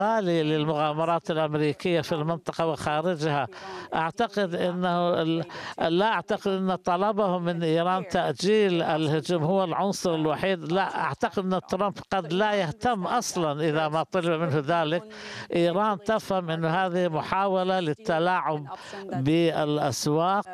غالي للمغامرات الأمريكية في المنطقة وخارجها. أعتقد أنه لا أعتقد أن طلبهم من إيران تأجيل الهجوم هو العنصر الوحيد. لا أعتقد أن ترامب قد لا يهتم أصلا إذا ما طلب منه ذلك. إيران تفهم أن هذه محاولة للتلاعب بالأسواق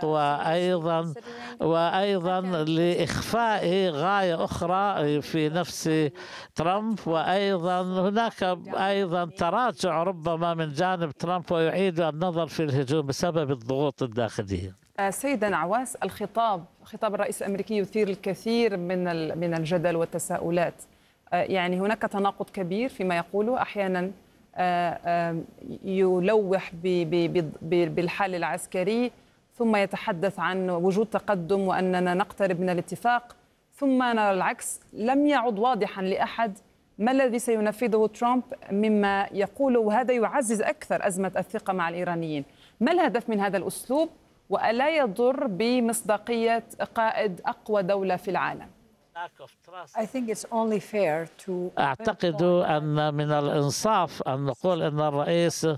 وأيضا لإخفاء غاية أخرى في نفس ترامب. وأيضا هناك أيضا تراجع ربما من جانب ترامب ويعيد النظر في الهجوم بسبب الضغوط الداخلية. سيدة نعواس، خطاب الرئيس الأمريكي يثير الكثير من الجدل والتساؤلات. يعني هناك تناقض كبير فيما يقوله. أحيانا يلوح بالحال العسكري، ثم يتحدث عن وجود تقدم وأننا نقترب من الاتفاق، ثم نرى العكس. لم يعد واضحا لأحد ما الذي سينفذه ترامب مما يقوله، وهذا يعزز أكثر أزمة الثقة مع الإيرانيين. ما الهدف من هذا الأسلوب، وألا يضر بمصداقية قائد أقوى دولة في العالم؟ أعتقد أن من الإنصاف أن نقول أن الرئيس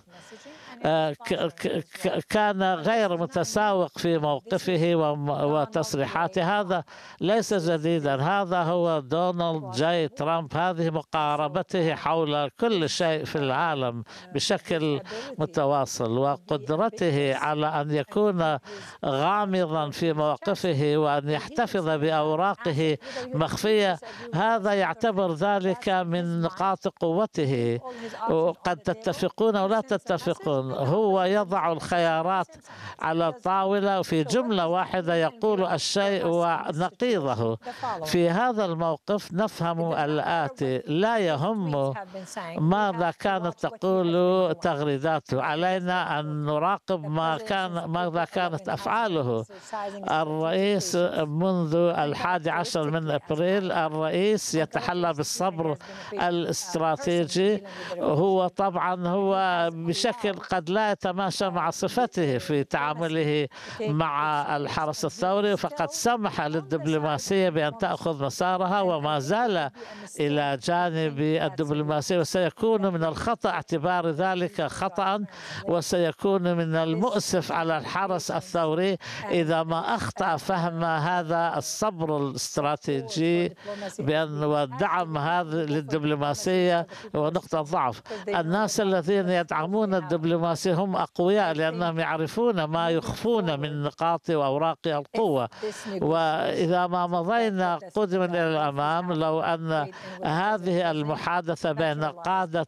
كان غير متساوق في موقفه وتصريحاته. هذا ليس جديدا، هذا هو دونالد جاي ترامب. هذه مقاربته حول كل شيء في العالم بشكل متواصل، وقدرته على أن يكون غامضا في مواقفه وأن يحتفظ بأوراقه مخفية. هذا يعتبر ذلك من نقاط قوته. قد تتفقون أو لا تتفقون، هو يضع الخيارات على الطاولة في جملة واحدة، يقول الشيء ونقيضه. في هذا الموقف نفهم الآتي: لا يهم ماذا كانت تقول تغريداته، علينا أن نراقب ماذا كانت أفعاله. الرئيس منذ 11 من أبريل الرئيس يتحلى بالصبر الاستراتيجي. هو طبعا بشكل قد لا يتماشى مع صفته في تعامله مع الحرس الثوري، فقد سمح للدبلوماسية بأن تأخذ مسارها وما زال إلى جانب الدبلوماسية. وسيكون من الخطأ اعتبار ذلك خطأ، وسيكون من المؤسف على الحرس الثوري إذا ما أخطأ فهم هذا الصبر الاستراتيجي بأن ودعم هذا للدبلوماسية هو نقطة ضعف. الناس الذين يدعمون الدبلوماسية هم أقوياء لأنهم يعرفون ما يخفون من نقاط وأوراق القوة. وإذا ما مضينا قدما إلى الأمام، لو أن هذه المحادثة بين قادة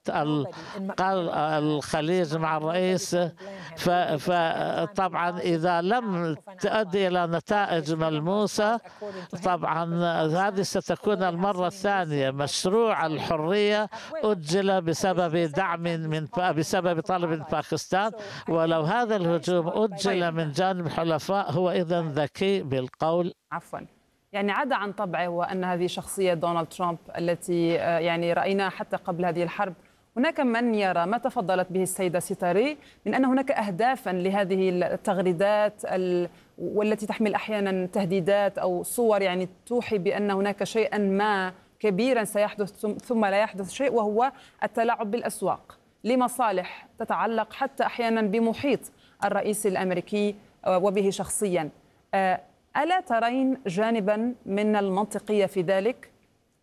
الخليج مع الرئيس، فطبعا إذا لم تؤدي إلى نتائج ملموسة، طبعا هذه ستكون المرة الثانية. مشروع الحرية أجل بسبب طلب من باكستان، ولو هذا الهجوم أجل من جانب حلفاء هو إذن ذكي بالقول. عفوا، يعني عدا عن طبعه وأن هذه شخصية دونالد ترامب التي يعني رأيناها حتى قبل هذه الحرب، هناك من يرى ما تفضلت به السيدة سيتاري من أن هناك أهدافا لهذه التغريدات والتي تحمل أحيانا تهديدات أو صور يعني توحي بأن هناك شيئا ما كبيرا سيحدث ثم لا يحدث شيء، وهو التلاعب بالأسواق لمصالح تتعلق حتى أحيانا بمحيط الرئيس الأمريكي وبه شخصيا. ألا ترين جانبا من المنطقية في ذلك؟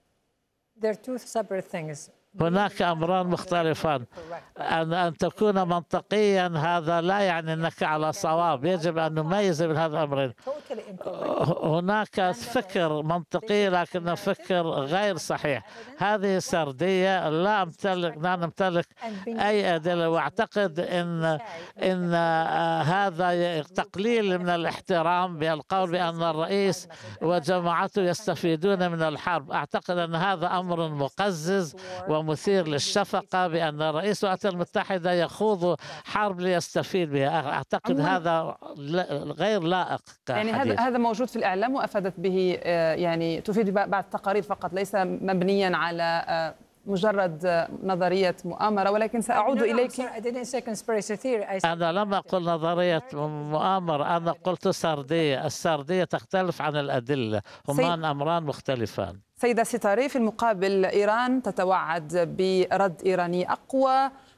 هناك أمران مختلفان. أن تكون منطقيا هذا لا يعني أنك على صواب. يجب أن نميز بين هذا الأمرين. هناك فكر منطقي لكنه فكر غير صحيح. هذه سردية. لا نمتلك أي أدلة، وأعتقد إن هذا تقليل من الاحترام بالقول بأن الرئيس وجماعته يستفيدون من الحرب. أعتقد أن هذا أمر مقزز ومثير للشفقة بأن رئيس الولايات المتحدة يخوض حرب ليستفيد بها. أعتقد هذا غير لائق يعني هذا موجود في الإعلام وأفادت به، يعني تفيد بعض التقارير فقط، ليس مبنيا على مجرد نظرية مؤامرة. ولكن سأعود إليك. أنا لم أقل نظرية مؤامرة، أنا قلت سردية. السردية تختلف عن الأدلة، هما أمران مختلفان. سيدة ستاري، في المقابل إيران تتوعد برد إيراني أقوى